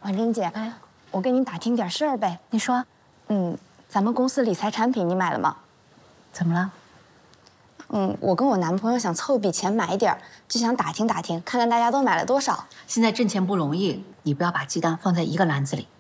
婉珍姐，哎，我跟您打听点事儿呗。 你说， 咱们公司理财产品你买了吗？ 怎么了？ 我跟我男朋友想凑笔钱买点儿，就想打听打听，看看大家都买了多少。 现在挣钱不容易，你不要把鸡蛋放在一个篮子里。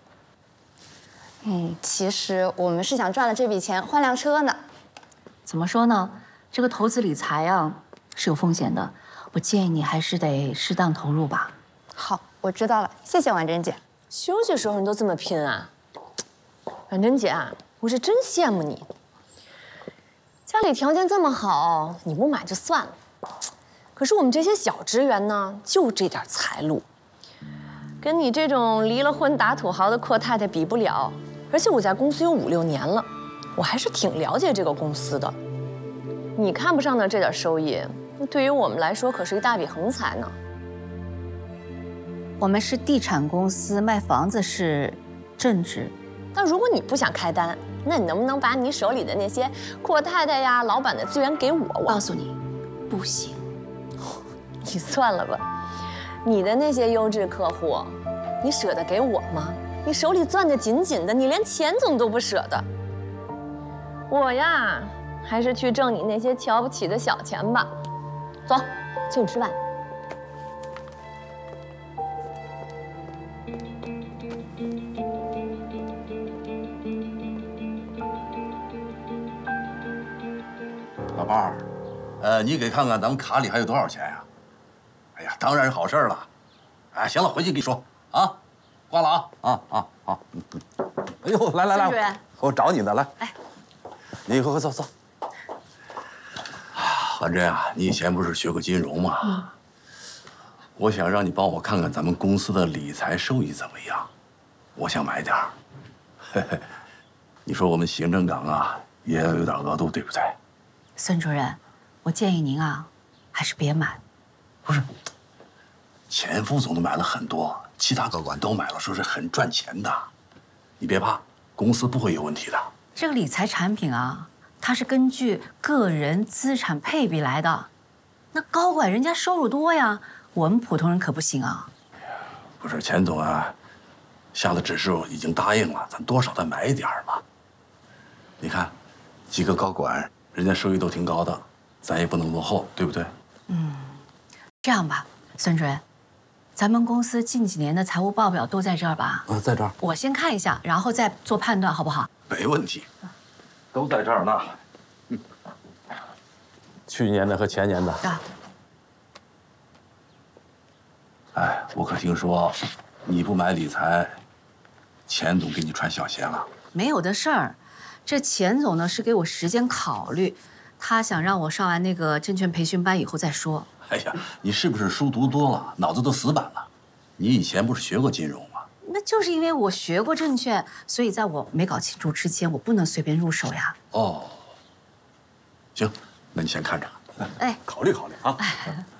其实我们是想赚了这笔钱换辆车呢。 怎么说呢？这个投资理财啊是有风险的，我建议你还是得适当投入吧。 好，我知道了，谢谢婉珍姐。 休息时候你都这么拼啊？婉珍姐啊，我是真羡慕你。家里条件这么好，你不买就算了。可是我们这些小职员呢，就这点财路，跟你这种离了婚打土豪的阔太太比不了。而且我在公司有5、6年了，我还是挺了解这个公司的。你看不上的这点收益，那对于我们来说可是一大笔横财呢。 我们是地产公司，卖房子是正职。 但如果你不想开单，那你能不能把你手里的那些阔太太呀、老板的资源给我？ 我告诉你，不行。 你算了吧，你的那些优质客户，你舍得给我吗？你手里攥得紧紧的，你连钱总都不舍得。我呀，还是去挣你那些瞧不起的小钱吧。走，请你吃饭。 老伴儿，你给看看咱们卡里还有多少钱呀？哎呀，当然是好事了。哎，行了，回去跟你说啊，挂了啊。好。哎呦，来， 孙主任， 我找你呢，来。 来， 你快走。婉珍啊，你以前不是学过金融吗？我想让你帮我看看咱们公司的理财收益怎么样，我想买点儿。你说我们行政岗啊，也要有点额度，对不对？ 孙主任，我建议您啊，还是别买。 不是，前副总都买了很多，其他高管都买了，说是很赚钱的。你别怕，公司不会有问题的。 这个理财产品啊，它是根据个人资产配比来的。那高管人家收入多呀，我们普通人可不行啊。 不是，钱总啊，下的指示已经答应了，咱多少再买一点嘛。你看，几个高管，人家收益都挺高的，咱也不能落后，对不对？ 这样吧，孙主任，咱们公司近几年的财务报表都在这儿吧？ 在这儿。 我先看一下，然后再做判断，好不好？ 没问题，都在这儿呢。 去年的和前年的。 啊， 哎，我可听说，你不买理财，钱总给你穿小鞋了。 没有的事儿。这钱总呢是给我时间考虑，他想让我上完那个证券培训班以后再说。 哎呀，你是不是书读多了，脑子都死板了？你以前不是学过金融吗？ 那就是因为我学过证券，所以在我没搞清楚之前，我不能随便入手呀。 哦，行，那你先看着， 哎， 考虑考虑啊。